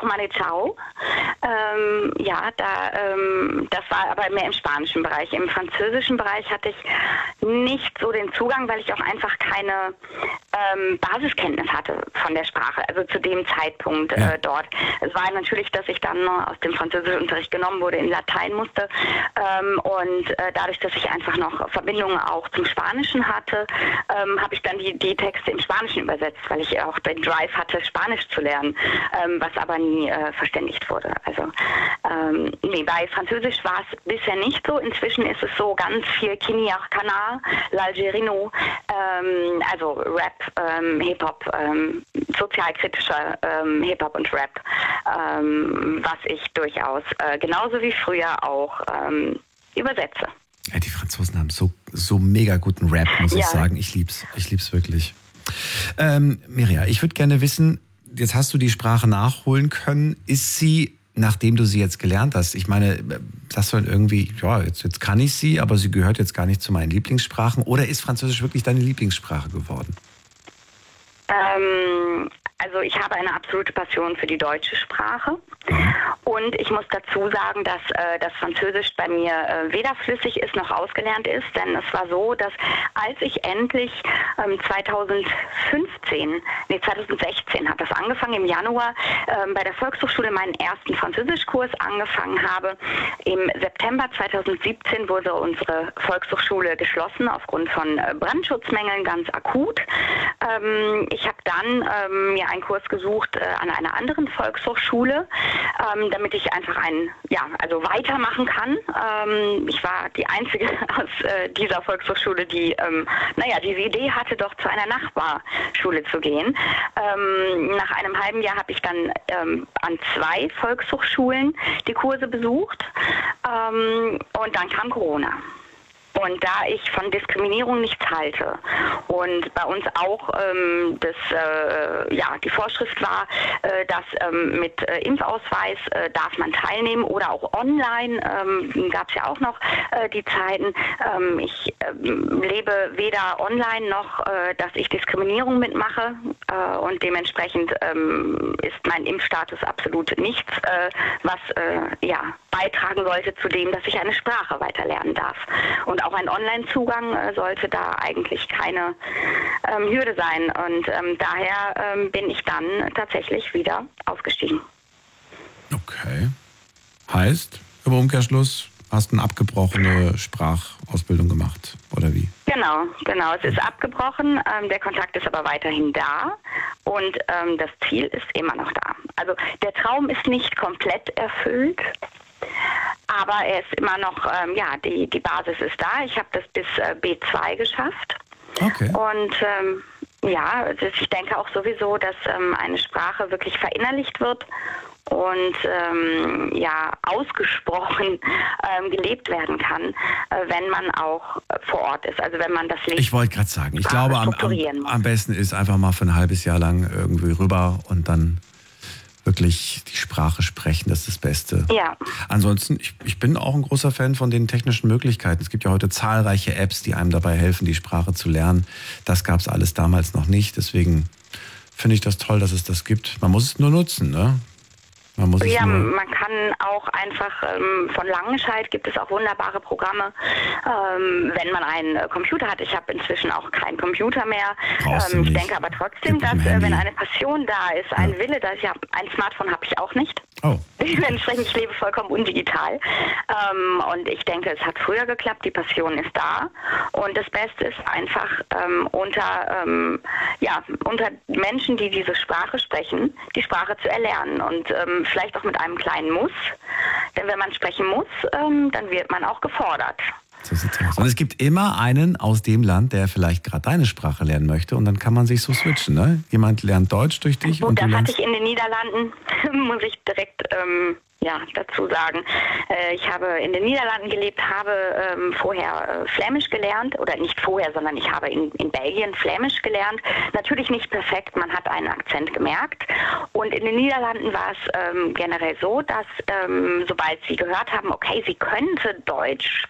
Mane Chao. Das war aber mehr im spanischen Bereich. Im französischen Bereich hatte ich nicht so den Zugang, weil ich auch einfach keine Basiskenntnis hatte von der Sprache, also zu dem Zeitpunkt dort. Es war natürlich, dass ich dann aus dem Französischunterricht genommen wurde, in Latein musste und dadurch, dass ich einfach noch Verbindungen auch zum Spanischen hatte, habe ich dann die Texte im Spanischen übersetzt, weil ich auch den Drive hatte, Spanisch zu lernen, was aber nie verständigt wurde. Also bei Französisch war es bisher nicht so. Inzwischen ist es so ganz viel Kini Arcana, l'Algerino, also Rap, Hip-Hop, sozialkritischer Hip-Hop und Rap, was ich durchaus genauso wie früher auch übersetze. Ja, die Franzosen haben so mega guten Rap, muss ich sagen. Ich lieb's wirklich. Mirja, ich würde gerne wissen, jetzt hast du die Sprache nachholen können. Ist sie, nachdem du sie jetzt gelernt hast, ich meine, sagst du dann irgendwie, ja, jetzt kann ich sie, aber sie gehört jetzt gar nicht zu meinen Lieblingssprachen, oder ist Französisch wirklich deine Lieblingssprache geworden? Also ich habe eine absolute Passion für die deutsche Sprache und ich muss dazu sagen, dass das Französisch bei mir weder flüssig ist noch ausgelernt ist, denn es war so, dass als ich endlich 2016 hat das angefangen, im Januar bei der Volkshochschule meinen ersten Französischkurs angefangen habe. Im September 2017 wurde unsere Volkshochschule geschlossen aufgrund von Brandschutzmängeln, ganz akut. Ich habe dann mir einen Kurs gesucht an einer anderen Volkshochschule, damit ich einfach weitermachen kann. Ich war die Einzige aus dieser Volkshochschule, die diese Idee hatte, doch zu einer Nachbarschule zu gehen. Nach einem halben Jahr habe ich dann an 2 Volkshochschulen die Kurse besucht und dann kam Corona. Und da ich von Diskriminierung nichts halte und bei uns auch die Vorschrift war, dass mit Impfausweis darf man teilnehmen oder auch online, gab es ja auch noch die Zeiten. Ich lebe weder online noch, dass ich Diskriminierung mitmache und dementsprechend ist mein Impfstatus absolut nichts, was beitragen sollte zu dem, dass ich eine Sprache weiterlernen darf. Und auch ein Online-Zugang sollte da eigentlich keine Hürde sein. Und daher bin ich dann tatsächlich wieder ausgestiegen. Okay. Heißt, im Umkehrschluss, hast du eine abgebrochene Sprachausbildung gemacht, oder wie? Genau. Es ist abgebrochen. Der Kontakt ist aber weiterhin da. Und das Ziel ist immer noch da. Also der Traum ist nicht komplett erfüllt. Aber er ist immer noch, die Basis ist da. Ich habe das bis B2 geschafft. Okay. Und ich denke auch sowieso, dass eine Sprache wirklich verinnerlicht wird und ausgesprochen gelebt werden kann, wenn man auch vor Ort ist. Also wenn man das Leben. Ich wollte gerade sagen, ich glaube, am besten ist einfach mal für ein halbes Jahr lang irgendwie rüber und dann wirklich die Sprache sprechen, das ist das Beste. Ja. Ansonsten, ich bin auch ein großer Fan von den technischen Möglichkeiten. Es gibt ja heute zahlreiche Apps, die einem dabei helfen, die Sprache zu lernen. Das gab es alles damals noch nicht. Deswegen finde ich das toll, dass es das gibt. Man muss es nur nutzen, ne? Man kann auch einfach von Langenscheidt gibt es auch wunderbare Programme, wenn man einen Computer hat. Ich habe inzwischen auch keinen Computer mehr. Ich denke aber trotzdem, dass wenn eine Passion da ist, ein Wille, ein Smartphone habe ich auch nicht. Oh. Dementsprechend, ich lebe vollkommen undigital. Und ich denke, es hat früher geklappt, die Passion ist da. Und das Beste ist einfach unter Menschen, die diese Sprache sprechen, die Sprache zu erlernen. Und vielleicht auch mit einem kleinen Muss. Denn wenn man sprechen muss, dann wird man auch gefordert. So sieht's aus. Und es gibt immer einen aus dem Land, der vielleicht gerade deine Sprache lernen möchte. Und dann kann man sich so switchen, ne? Jemand lernt Deutsch durch dich. Gut, das hatte ich in den Niederlanden, muss ich direkt dazu sagen. Ich habe in den Niederlanden gelebt, habe vorher Flämisch gelernt. Oder nicht vorher, sondern ich habe in Belgien Flämisch gelernt. Natürlich nicht perfekt, man hat einen Akzent gemerkt. Und in den Niederlanden war es generell so, dass sobald sie gehört haben, okay, sie könnte Deutsch